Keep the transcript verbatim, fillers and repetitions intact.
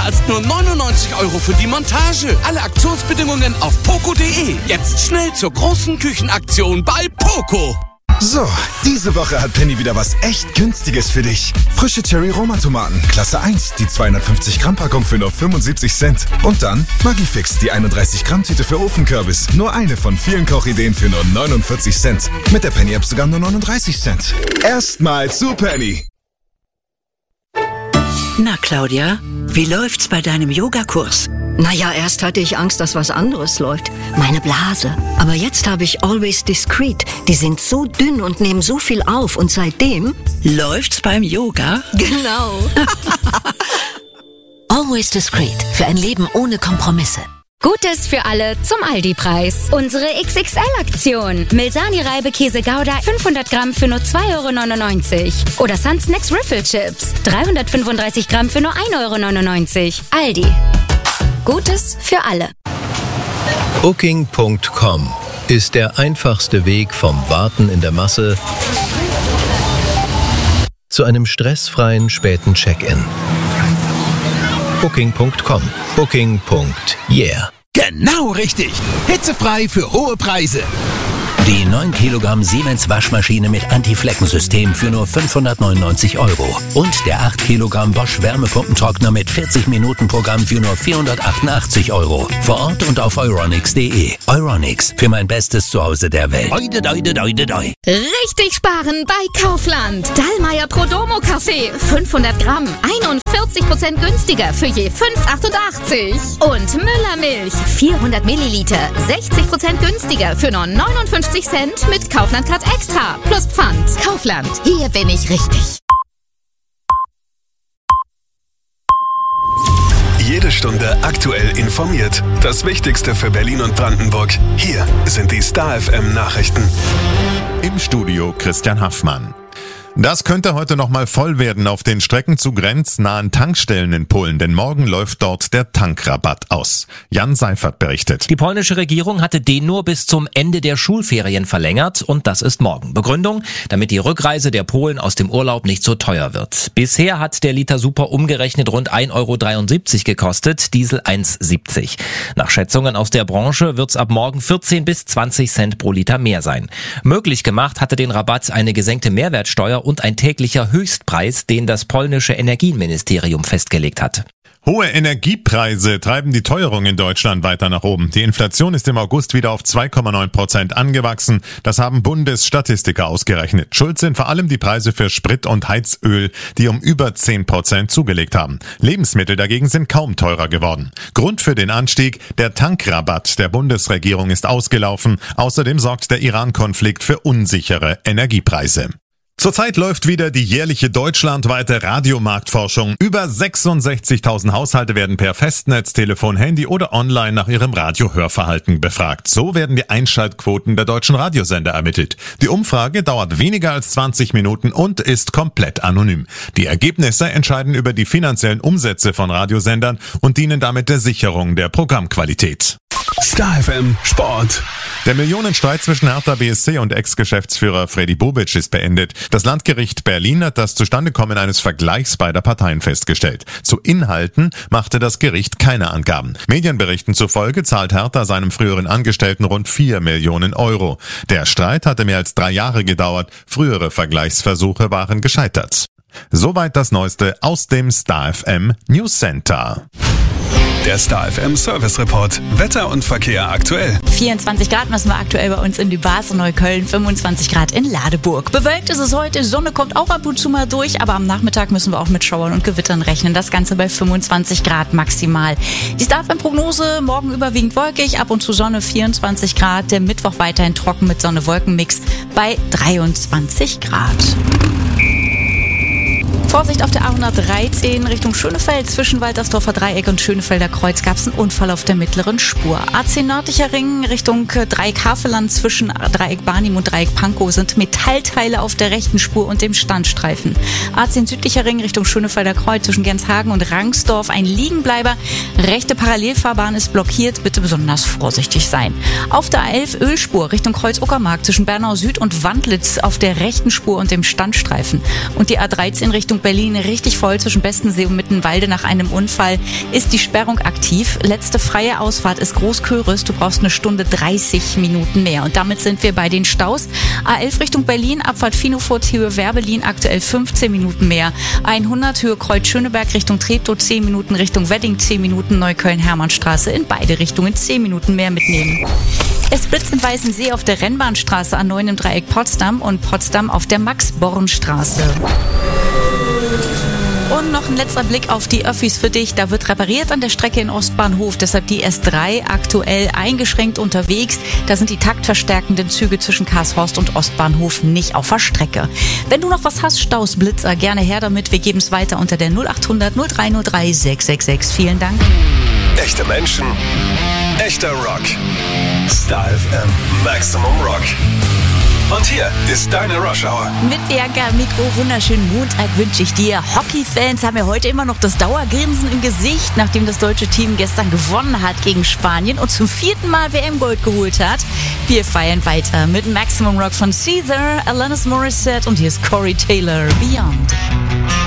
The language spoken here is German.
als nur neunundneunzig Euro für die Montage. Alle Aktionsbedingungen auf poco punkt de. Jetzt schnell zur großen Küchenaktion bei Poco. So, diese Woche hat Penny wieder was echt Günstiges für dich. Frische Cherry-Roma-Tomaten, Klasse eins, die zweihundertfünfzig Gramm Packung für nur fünfundsiebzig Cent. Und dann Maggi-Fix, die einunddreißig Gramm Tüte für Ofenkürbis. Nur eine von vielen Kochideen für nur neunundvierzig Cent. Mit der Penny-App sogar nur neununddreißig Cent. Erstmal zu Penny. Na, Claudia, wie läuft's bei deinem Yogakurs? Naja, erst hatte ich Angst, dass was anderes läuft. Meine Blase. Aber jetzt habe ich Always Discreet. Die sind so dünn und nehmen so viel auf. Und seitdem... Läuft's beim Yoga? Genau. Always Discreet. Für ein Leben ohne Kompromisse. Gutes für alle zum Aldi-Preis. Unsere X X L-Aktion. Milsani-Reibekäse Gouda fünfhundert Gramm für nur zwei Euro neunundneunzig. Oder Sun Snacks Riffle Chips. dreihundertfünfunddreißig Gramm für nur ein Euro neunundneunzig. Aldi. Gutes für alle. Booking Punkt com ist der einfachste Weg vom Warten in der Masse zu einem stressfreien späten Check-in. Booking Punkt com. Booking. Yeah. Genau richtig. Hitzefrei für hohe Preise. Die neun Kilogramm Siemens Waschmaschine mit Anti-Flecken-System für nur fünfhundertneunundneunzig Euro. Und der acht Kilogramm Bosch Wärmepumpentrockner mit vierzig Minuten Programm für nur vierhundertachtundachtzig Euro. Vor Ort und auf euronics punkt de. Euronics, für mein bestes Zuhause der Welt. Oide, oide, oide, oide. Richtig sparen bei Kaufland. Dallmayr Prodomo Kaffee. fünfhundert Gramm. einundvierzig Prozent günstiger für je fünf Euro achtundachtzig. Und Müller Milch. vierhundert Milliliter. sechzig Prozent günstiger für nur neunundfünfzig Cent mit Kaufland Card Extra. Plus Pfand. Kaufland. Hier bin ich richtig. Jede Stunde aktuell informiert. Das Wichtigste für Berlin und Brandenburg. Hier sind die Star F M Nachrichten. Im Studio Christian Haffmann. Das könnte heute nochmal voll werden auf den Strecken zu grenznahen Tankstellen in Polen, denn morgen läuft dort der Tankrabatt aus. Jan Seifert berichtet. Die polnische Regierung hatte den nur bis zum Ende der Schulferien verlängert und das ist morgen. Begründung, damit die Rückreise der Polen aus dem Urlaub nicht so teuer wird. Bisher hat der Liter Super umgerechnet rund ein Euro dreiundsiebzig gekostet, Diesel eins Euro siebzig. Nach Schätzungen aus der Branche wird's ab morgen vierzehn bis zwanzig Cent pro Liter mehr sein. Möglich gemacht hatte den Rabatt eine gesenkte Mehrwertsteuer und ein täglicher Höchstpreis, den das polnische Energieministerium festgelegt hat. Hohe Energiepreise treiben die Teuerung in Deutschland weiter nach oben. Die Inflation ist im August wieder auf zwei Komma neun Prozent angewachsen. Das haben Bundesstatistiker ausgerechnet. Schuld sind vor allem die Preise für Sprit und Heizöl, die um über zehn Prozent zugelegt haben. Lebensmittel dagegen sind kaum teurer geworden. Grund für den Anstieg: der Tankrabatt der Bundesregierung ist ausgelaufen. Außerdem sorgt der Iran-Konflikt für unsichere Energiepreise. Zurzeit läuft wieder die jährliche deutschlandweite Radiomarktforschung. Über sechsundsechzigtausend Haushalte werden per Festnetz, Telefon, Handy oder online nach ihrem Radiohörverhalten befragt. So werden die Einschaltquoten der deutschen Radiosender ermittelt. Die Umfrage dauert weniger als zwanzig Minuten und ist komplett anonym. Die Ergebnisse entscheiden über die finanziellen Umsätze von Radiosendern und dienen damit der Sicherung der Programmqualität. Star F M Sport. Der Millionenstreit zwischen Hertha B S C und Ex-Geschäftsführer Freddy Bobic ist beendet. Das Landgericht Berlin hat das Zustandekommen eines Vergleichs beider Parteien festgestellt. Zu Inhalten machte das Gericht keine Angaben. Medienberichten zufolge zahlt Hertha seinem früheren Angestellten rund vier Millionen Euro. Der Streit hatte mehr als drei Jahre gedauert. Frühere Vergleichsversuche waren gescheitert. Soweit das Neueste aus dem Star F M News Center. Der Star F M Service Report. Wetter und Verkehr aktuell. vierundzwanzig Grad messen wir aktuell bei uns in Lübars und Neukölln, fünfundzwanzig Grad in Ladeburg. Bewölkt ist es heute, Sonne kommt auch ab und zu mal durch, aber am Nachmittag müssen wir auch mit Schauern und Gewittern rechnen. Das Ganze bei fünfundzwanzig Grad maximal. Die Star F M Prognose: morgen überwiegend wolkig, ab und zu Sonne, vierundzwanzig Grad. Der Mittwoch weiterhin trocken mit Sonne-Wolken-Mix bei dreiundzwanzig Grad. Vorsicht auf der A hundertdreizehn Richtung Schönefeld. Zwischen Waltersdorfer Dreieck und Schönefelder Kreuz gab es einen Unfall auf der mittleren Spur. A zehn nördlicher Ring Richtung Dreieck Havelland. Zwischen Dreieck Barnim und Dreieck Pankow sind Metallteile auf der rechten Spur und dem Standstreifen. A zehn südlicher Ring Richtung Schönefelder Kreuz zwischen Genshagen und Rangsdorf ein Liegenbleiber. Rechte Parallelfahrbahn ist blockiert. Bitte besonders vorsichtig sein. Auf der A elf Ölspur Richtung Kreuz-Uckermark zwischen Bernau Süd und Wandlitz auf der rechten Spur und dem Standstreifen. Und die A dreizehn Richtung Richtung Berlin richtig voll. Zwischen Bestensee und Mittenwalde nach einem Unfall ist die Sperrung aktiv. Letzte freie Ausfahrt ist Großköris. Du brauchst eine Stunde dreißig Minuten mehr. Und damit sind wir bei den Staus. A elf Richtung Berlin, Abfahrt Finofurt, Höhe Werbelin, aktuell fünfzehn Minuten mehr. hundert Höhe Kreuz-Schöneberg Richtung Treptow, zehn Minuten, Richtung Wedding zehn Minuten, Neukölln-Hermannstraße in beide Richtungen zehn Minuten mehr mitnehmen. Es blitzt in Weißensee auf der Rennbahnstraße A neun im Dreieck Potsdam und Potsdam auf der Max-Born-Straße. Und noch ein letzter Blick auf die Öffis für dich. Da wird repariert an der Strecke in Ostbahnhof, deshalb die S drei aktuell eingeschränkt unterwegs. Da sind die taktverstärkenden Züge zwischen Karlshorst und Ostbahnhof nicht auf der Strecke. Wenn du noch was hast, Staus, Blitzer, gerne her damit. Wir geben es weiter unter der null acht hundert null drei null drei sechs sechs sechs. Vielen Dank. Echte Menschen, echter Rock. Star F M Maximum Rock. Und hier ist deine Rush Hour. Mit Bianca am Mikro, wunderschönen Montag wünsche ich dir. Hockey-Fans haben ja heute immer noch das Dauergrinsen im Gesicht, nachdem das deutsche Team gestern gewonnen hat gegen Spanien und zum vierten Mal W M-Gold geholt hat. Wir feiern weiter mit Maximum Rock von Caesar, Alanis Morissette und hier ist Corey Taylor, Beyond.